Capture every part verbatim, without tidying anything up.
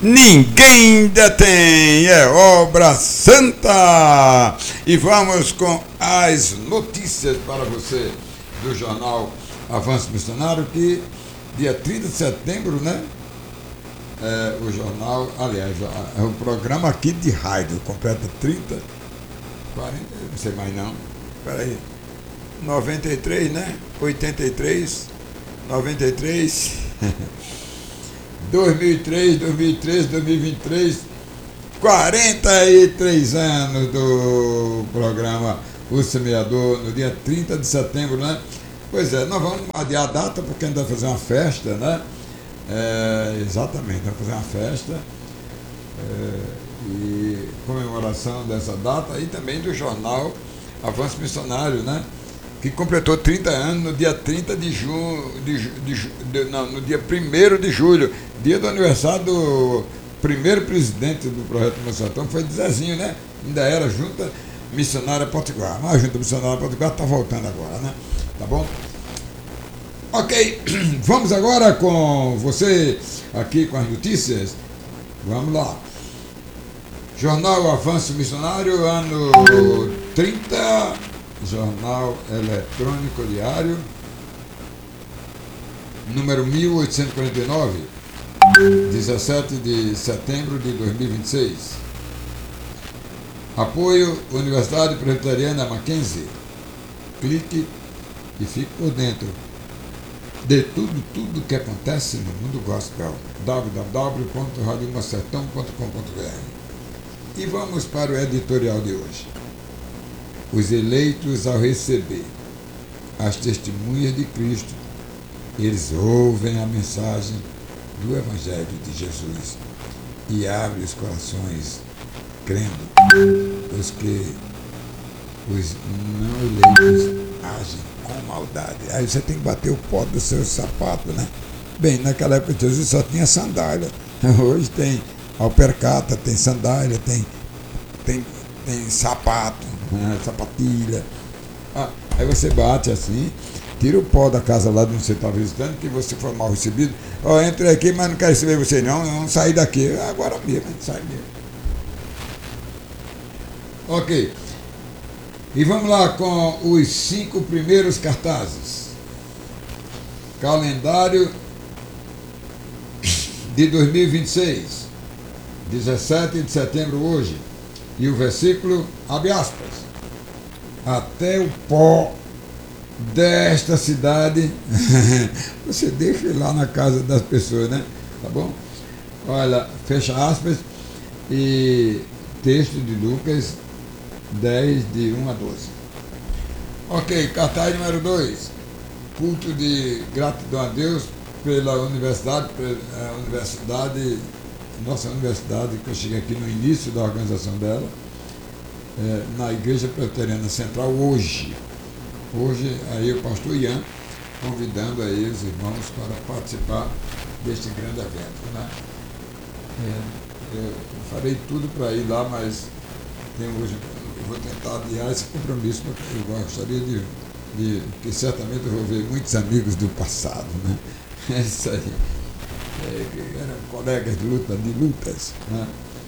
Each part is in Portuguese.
ninguém detém, é obra santa. E vamos com as notícias para você do jornal Avanço Missionário, que dia trinta de setembro, né? É, o jornal, aliás, é o programa aqui de rádio, completa trinta, quarenta, não sei mais não, peraí, noventa e três, né? oitenta e três, noventa e três, dois mil e três, dois mil e treze, dois mil e vinte e três, quarenta e três anos do programa O Semeador, no dia trinta de setembro, né? Pois é, nós vamos adiar a data porque a gente vai fazer uma festa, né? É, exatamente, vai fazer uma festa é, e comemoração dessa data e também do jornal Avanço Missionário, né? Que completou trinta anos no dia trinta de junho, de, de, de, não, no dia primeiro de julho, dia do aniversário do primeiro presidente do Projeto Moçatão, que foi de Zezinho, né? Ainda era Junta Missionária Potiguar, mas a Junta Missionária Potiguar está voltando agora, né? Tá bom? Ok, vamos agora com você aqui com as notícias. Vamos lá. Jornal Avanço Missionário, ano trinta, Jornal Eletrônico Diário, número mil oitocentos e quarenta e nove, dezessete de setembro de dois mil e vinte e seis. Apoio Universidade Presbiteriana Mackenzie. Clique e fique por dentro de tudo, tudo que acontece no mundo gospel. w w w ponto radio mocertão ponto com ponto b r. E vamos para o editorial de hoje. Os eleitos, ao receber as testemunhas de Cristo, eles ouvem a mensagem do Evangelho de Jesus e abrem os corações crendo, os que os não eleitos agem com maldade. Aí você tem que bater o pó do seu sapato, né? Bem, naquela época de Jesus só tinha sandália. Hoje tem alpercata, tem sandália, tem, tem, tem sapato, né? Sapatilha. Ah, aí você bate assim, tira o pó da casa lá de onde você está visitando, que você foi mal recebido. Ó, oh, entrei aqui, mas não quero receber você não, não sair daqui. Agora mesmo, sai mesmo. Ok. E vamos lá com os cinco primeiros cartazes. Calendário de dois mil e vinte e seis, dezessete de setembro hoje. E o versículo, abre aspas, até o pó desta cidade, você deixa ele lá na casa das pessoas, né? Tá bom? Olha, fecha aspas, e texto de Lucas dez, de um a doze. Ok, cartaz número dois. Culto de gratidão a Deus pela universidade, pela universidade, nossa universidade, que eu cheguei aqui no início da organização dela, é, na Igreja Presbiteriana Central, hoje. Hoje, aí o pastor Ian, convidando aí os irmãos para participar deste grande evento, né? É, eu farei tudo para ir lá, mas tem hoje... Eu vou tentar adiar esse compromisso, porque eu gostaria de, de que certamente eu vou ver muitos amigos do passado, né? É isso aí. É, eram colegas de luta, de lutas, né?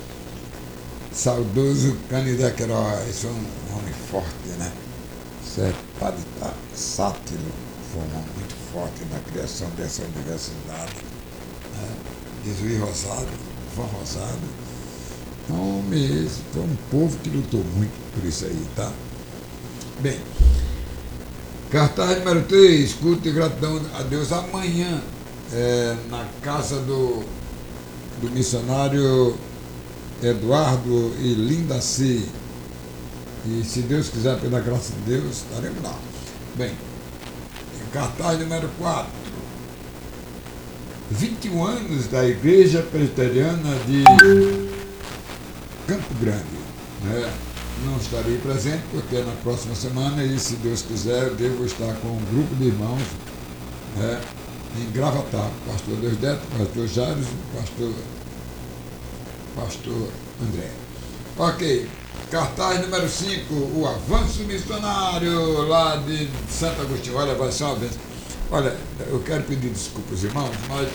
Saudoso Canidé Queiroz, um homem forte, né? Certo? Padre Sátiro foi um homem muito forte na criação dessa universidade, né? Jesus Rosado, João Rosado. Homem, esse foi um povo que lutou muito por isso aí, tá? Bem, cartaz número três, culto de gratidão a Deus amanhã, é, na casa do, do missionário Eduardo e Linda C. E se Deus quiser, pela graça de Deus, estaremos lá. Bem, cartaz número quatro, vinte e um anos da Igreja Presbiteriana de Campo Grande, né? Não estarei presente porque na próxima semana, e se Deus quiser, eu devo estar com um grupo de irmãos, né, em Gravatá, pastor Deusdete, pastor Jairus, pastor, pastor André. Ok, cartaz número cinco, o Avanço Missionário, lá de Santo Agostinho. Olha, vai ser uma vez. Olha, eu quero pedir desculpas, irmãos, mas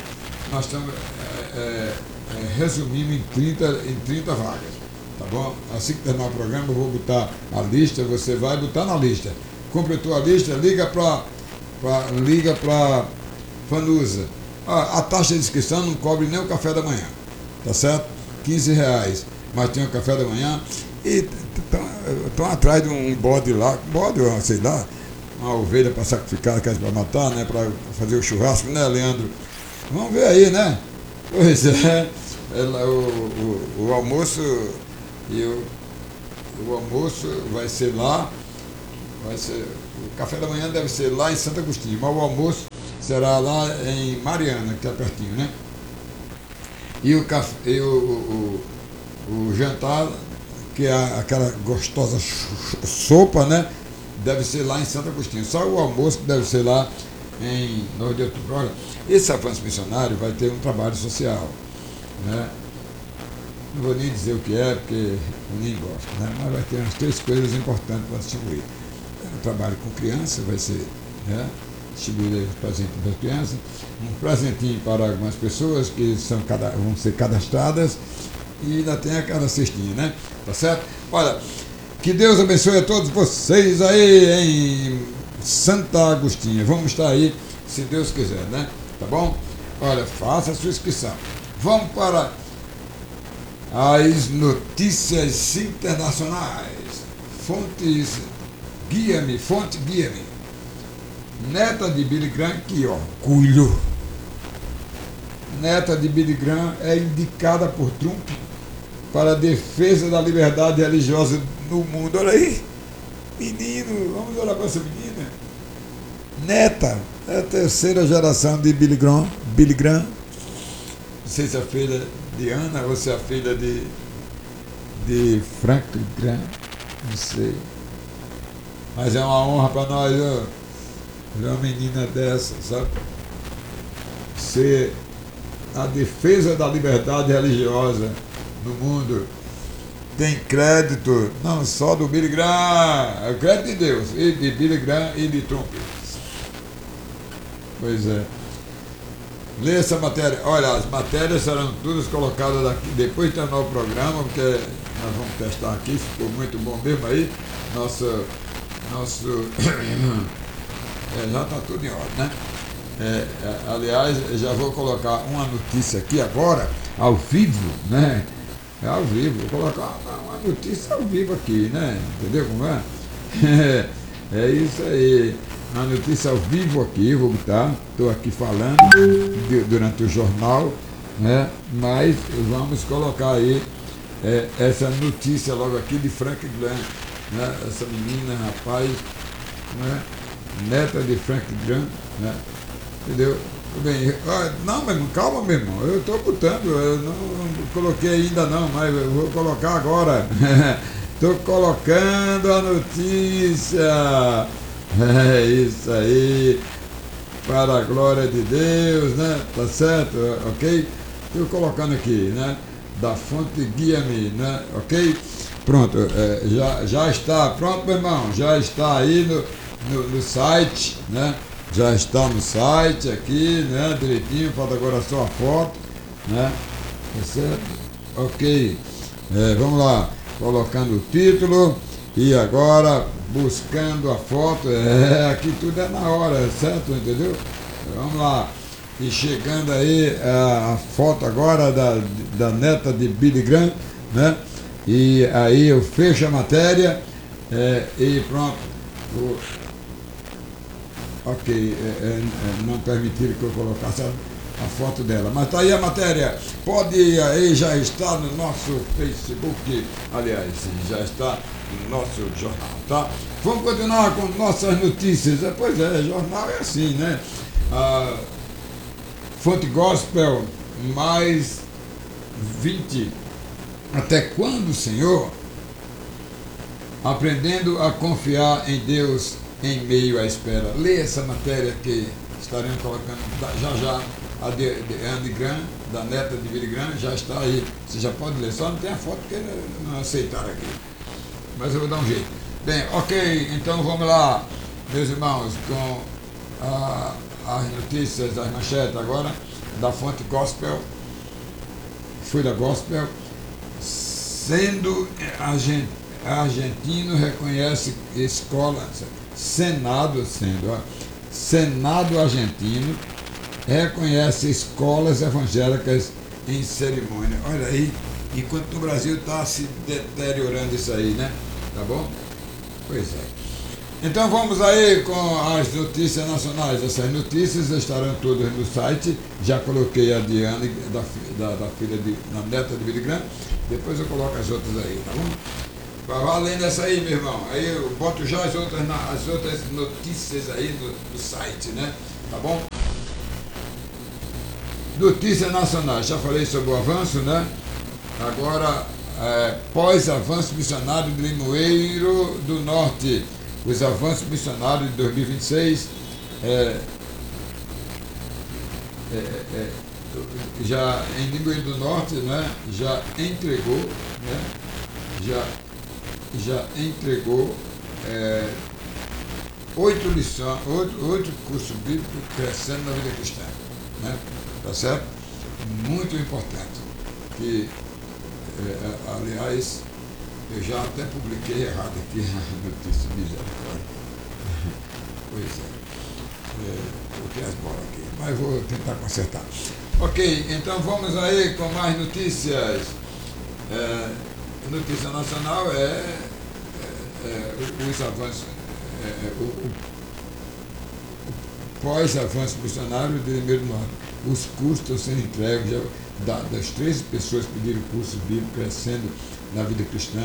nós estamos é, é, é, resumindo em trinta, em trinta vagas, tá bom? Assim que terminar o programa, eu vou botar a lista, você vai botar na lista. Completou a lista, liga para liga para Fanusa. Ah, a taxa de inscrição não cobre nem o café da manhã, tá certo? quinze reais, mas tem o café da manhã e estão atrás de um bode lá, bode, sei lá, uma ovelha para sacrificar, para matar, né? Para fazer o churrasco, né, Leandro? Vamos ver aí, né? Pois é, ela, o, o, o almoço e o, o almoço vai ser lá, vai ser, o café da manhã deve ser lá em Santo Agostinho, mas o almoço será lá em Mariana, que está pertinho, né? E o, café, e o, o, o, o jantar, que é aquela gostosa sopa, né? Deve ser lá em Santo Agostinho. Só o almoço deve ser lá em nove de outubro. Olha, esse avanço missionário vai ter um trabalho social, né? Não vou nem dizer o que é, porque eu nem gosto, né? Mas vai ter umas três coisas importantes para distribuir. Um trabalho com crianças, vai ser, né? Distribuir os presentes para as crianças, um presentinho para algumas pessoas que são, vão ser cadastradas, e ainda tem aquela cestinha, né? Tá certo? Olha, que Deus abençoe a todos vocês aí em Santa Agostinha. Vamos estar aí, se Deus quiser, né? Tá bom? Olha, faça a sua inscrição. Vamos para as notícias internacionais. Fontes, guia-me, fonte guia-me. Neta de Billy Graham, que orgulho! Neta de Billy Graham é indicada por Trump para a defesa da liberdade religiosa no mundo. Olha aí, menino, vamos olhar para essa menina. Neta, é a terceira geração de Billy Graham. Billy Graham. Não sei se é a filha de Ana ou se é a filha de, de Franklin Graham, não sei. Mas é uma honra para nós, ó, ver uma menina dessa, sabe? Ser a defesa da liberdade religiosa no mundo. Tem crédito não só do Billy Graham, é o crédito de Deus, e de Billy Graham e de Trump. Pois é. Lê essa matéria. Olha, as matérias serão todas colocadas aqui depois de terminar o programa, porque nós vamos testar aqui, ficou muito bom mesmo aí. Nosso. Nosso é, já está tudo em ordem, né? É, é, aliás, já vou colocar uma notícia aqui agora, ao vivo, né? É ao vivo, vou colocar uma, uma notícia ao vivo aqui, né? Entendeu como é? É, é isso aí. Uma notícia ao vivo aqui, vou botar, estou aqui falando de, durante o jornal, né? Mas vamos colocar aí é, essa notícia logo aqui de Frank Graham, né? Essa menina, rapaz, né? Neta de Frank Graham, né? Entendeu? Bem, não, meu irmão, calma, meu irmão, eu estou botando, eu não, não coloquei ainda não, mas eu vou colocar agora. Estou colocando a notícia. É isso aí, para a glória de Deus, né? Tá certo? Ok? Estou colocando aqui, né? Da fonte guia-me, né? Ok? Pronto, é, já, já está, pronto, meu irmão, já está aí no, no, no site, né? Já está no site aqui, né? Direitinho, falta agora só a foto, né? Tá certo? Ok, é, vamos lá, colocando o título e agora buscando a foto, é, aqui tudo é na hora, certo? Entendeu? Vamos lá. E chegando aí a, a foto agora da, da neta de Billy Graham, né? E aí eu fecho a matéria é, e pronto. O, ok, é, é, não permitiram que eu colocasse a, a foto dela. Mas tá aí a matéria. Pode ir aí, já está no nosso Facebook. Aliás, já está no nosso jornal, tá? Vamos continuar com nossas notícias. Pois é, jornal é assim, né? Ah, Fonte Gospel, mais vinte. Até quando, Senhor? Aprendendo a confiar em Deus em meio à espera. Lê essa matéria que estaremos colocando já já. A de, de Andy Graham, da neta de Billy Graham, já está aí. Você já pode ler, só não tem a foto porque não aceitaram aqui. Mas eu vou dar um jeito. Bem, ok, então vamos lá, meus irmãos, com a, as notícias, as manchetes agora. da fonte gospel, Folha Gospel, sendo argentino, reconhece escola, Senado, sendo, ó, Senado argentino, reconhece escolas evangélicas em cerimônia. Olha aí, enquanto no Brasil está se deteriorando isso aí, né? Tá bom? Pois é. Então vamos aí com as notícias nacionais. Essas notícias estarão todas no site. Já coloquei a Diana, da, da, da filha de, na neta de Billy Graham. Depois eu coloco as outras aí, tá bom? Além dessa aí, meu irmão, aí eu boto já as outras, as outras notícias aí no, no site, né? Tá bom? Notícias nacionais. Já falei sobre o avanço, né? Agora, é, pós-avanço missionário de Limoeiro do Norte. Os avanços missionários de dois mil e vinte e seis, é, é, é, já em Limoeiro do Norte, né, já entregou, né, já, já entregou é, oito lições, oito, oito cursos bíblicos crescendo na vida cristã, né, tá certo? Muito importante, que, é, aliás, eu já até publiquei errado aqui a notícia, misericórdia. Pois é. é. Coloquei as bolas aqui, mas vou tentar consertar. Ok, então vamos aí com mais notícias. É, notícia nacional é, é, é os avanços, é, o, o, o pós-avanço missionário de Limoeiro do Norte. Os cursos estão sendo entregues, já, da, das treze pessoas que pediram curso bíblico crescendo na vida cristã,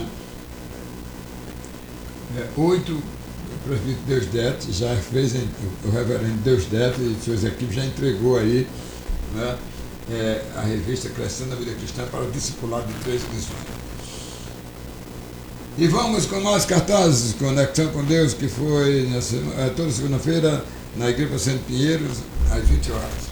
é, oito, o presbítero Deusdete já fez, o reverendo Deusdete e suas equipes já entregou aí, né, é, a revista Crescendo na Vida Cristã para o discipulado de três missões. E vamos com mais cartazes, Conexão com Deus, que foi nessa, é, toda segunda-feira na Igreja Santo Pinheiros, às vinte horas.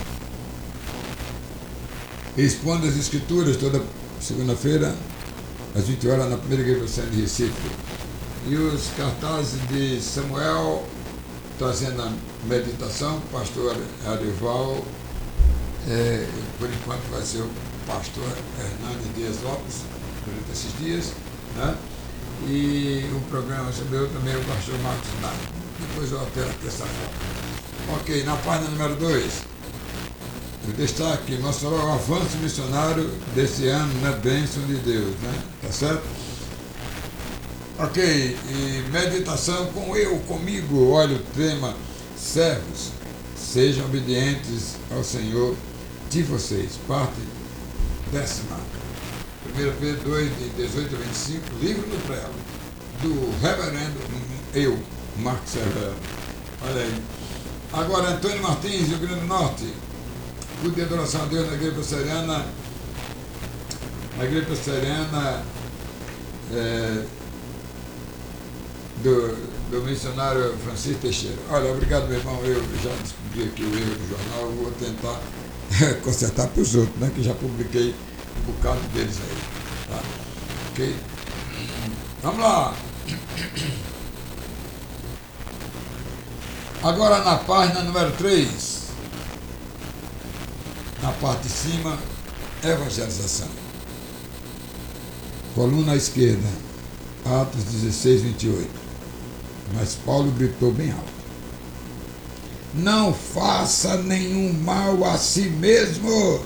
Expondo as Escrituras toda segunda-feira, às vinte horas, na primeira igreja de Recife. E os cartazes de Samuel, trazendo a meditação, pastor Arival, é, por enquanto vai ser o pastor Hernandes Dias Lopes, durante esses dias, né? E o programa meu também é o pastor Marcos Nato. Depois eu altero a terça-feira. Ok, na página número dois. O destaque mostrou o avanço missionário desse ano na bênção de Deus, né? Tá certo? Ok, e meditação com eu, comigo, olha o tema, servos, sejam obedientes ao Senhor de vocês, parte décima, primeira Pedro dois, de dezoito a vinte e cinco, livro no prelo, do reverendo eu, Marcos Severo. Olha aí. Agora, Antônio Martins, Rio Grande do Norte, culto de adoração a Deus na Igreja Presbiteriana, na Igreja Presbiteriana é, do, do missionário Francisco Teixeira. Olha, obrigado, meu irmão, eu já descobri aqui o erro do jornal, eu vou tentar consertar para os outros, né, que já publiquei um bocado deles aí. Tá? Ok? Vamos lá! Agora na página número três, na parte de cima, evangelização. Coluna à esquerda, Atos dezesseis, vinte e oito. Mas Paulo gritou bem alto: não faça nenhum mal a si mesmo.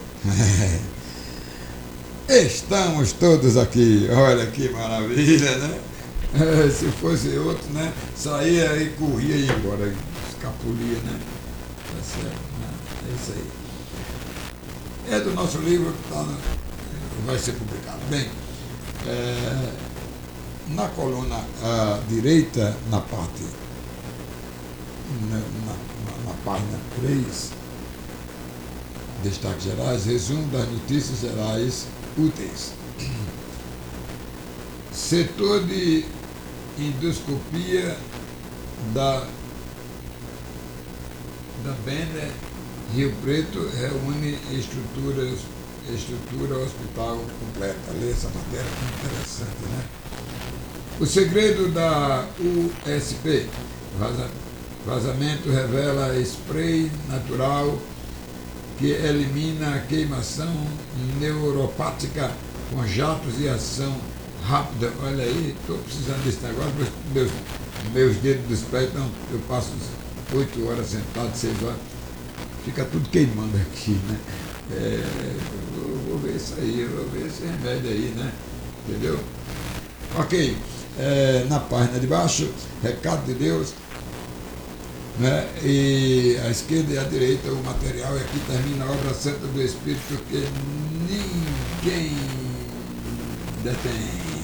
Estamos todos aqui, olha que maravilha, né? Se fosse outro, né? Saía e corria e ia embora, escapulia, né? Tá certo, né? É isso aí. É do nosso livro que tá, vai ser publicado. Bem, é, na coluna à direita, na parte, na, na, na página três, destaques gerais, resumo das notícias gerais úteis. Setor de endoscopia da, da Bender Rio Preto reúne estruturas, estrutura hospital completa. Lê essa matéria, que interessante, né? O segredo da U S P, vaza, vazamento revela spray natural que elimina a queimação neuropática com jatos de ação rápida. Olha aí, estou precisando desse negócio, meus, meus, meus dedos dos pés, então eu passo oito horas sentado, seis horas, fica tudo queimando aqui, né? É, vou, vou ver isso aí, vou ver esse remédio aí, né? Entendeu? Ok, é, na página de baixo, recado de Deus, né? E à esquerda e à direita o material, e aqui termina a obra santa do Espírito que ninguém detém.